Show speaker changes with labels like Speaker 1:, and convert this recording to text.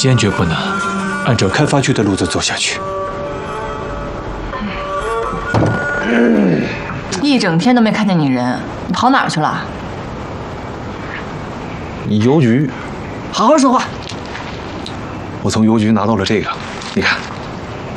Speaker 1: 坚决不能按照开发区的路子走下去。
Speaker 2: 一整天都没看见你人，你跑哪儿去了？
Speaker 3: 邮局，
Speaker 2: 好好说话。
Speaker 3: 我从邮局拿到了这个，你看。